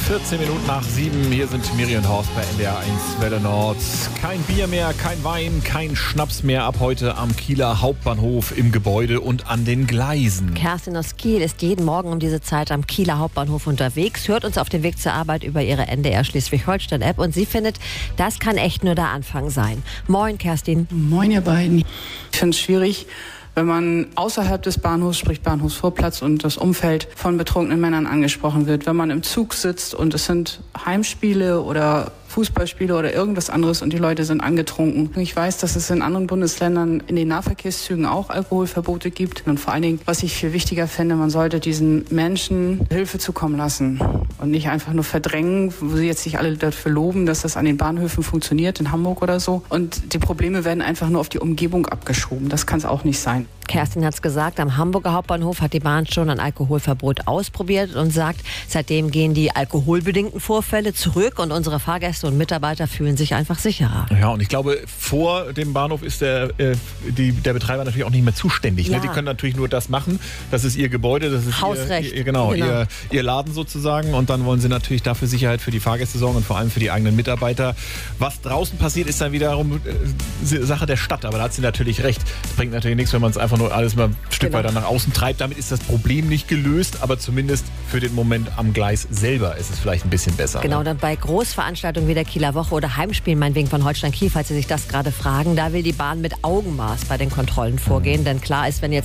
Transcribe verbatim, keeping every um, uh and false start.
vierzehn Minuten nach sieben, hier sind Miri und Horst bei N D R eins Welle Nord. Kein Bier mehr, kein Wein, kein Schnaps mehr ab heute am Kieler Hauptbahnhof im Gebäude und an den Gleisen. Kerstin aus Kiel ist jeden Morgen um diese Zeit am Kieler Hauptbahnhof unterwegs, hört uns auf dem Weg zur Arbeit über ihre N D R Schleswig-Holstein-App und sie findet, das kann echt nur der Anfang sein. Moin, Kerstin. Moin, ihr beiden. Ich finde es schwierig, wenn man außerhalb des Bahnhofs, sprich Bahnhofsvorplatz und das Umfeld von betrunkenen Männern angesprochen wird. Wenn man im Zug sitzt und es sind Heimspiele oder Fußballspiele oder irgendwas anderes und die Leute sind angetrunken. Ich weiß, dass es in anderen Bundesländern in den Nahverkehrszügen auch Alkoholverbote gibt. Und vor allen Dingen, was ich viel wichtiger finde, man sollte diesen Menschen Hilfe zukommen lassen und nicht einfach nur verdrängen, wo sie jetzt sich alle dafür loben, dass das an den Bahnhöfen funktioniert, in Hamburg oder so. Und die Probleme werden einfach nur auf die Umgebung abgeschoben. Das kann es auch nicht sein. Kerstin hat es gesagt, am Hamburger Hauptbahnhof hat die Bahn schon ein Alkoholverbot ausprobiert und sagt, seitdem gehen die alkoholbedingten Vorfälle zurück und unsere Fahrgäste und Mitarbeiter fühlen sich einfach sicherer. Ja, und ich glaube, vor dem Bahnhof ist der, äh, die, der Betreiber natürlich auch nicht mehr zuständig. Ja. Ne? Die können natürlich nur das machen. Das ist ihr Gebäude, das ist Hausrecht. Ihr, ihr, genau, Genau. Ihr, ihr Laden sozusagen. Und dann wollen sie natürlich dafür Sicherheit für die Fahrgäste sorgen und vor allem für die eigenen Mitarbeiter. Was draußen passiert, ist dann wiederum äh, Sache der Stadt. Aber da hat sie natürlich recht. Das bringt natürlich nichts, wenn man es einfach nur alles mal ein Stück Genau. weiter nach außen treibt. Damit ist das Problem nicht gelöst, aber zumindest für den Moment am Gleis selber ist es vielleicht ein bisschen besser. Genau, ne? dann bei Großveranstaltungen wie der Kieler Woche oder Heimspielen meinetwegen von Holstein Kiel, falls Sie sich das gerade fragen, da will die Bahn mit Augenmaß bei den Kontrollen vorgehen. Denn klar ist, wenn jetzt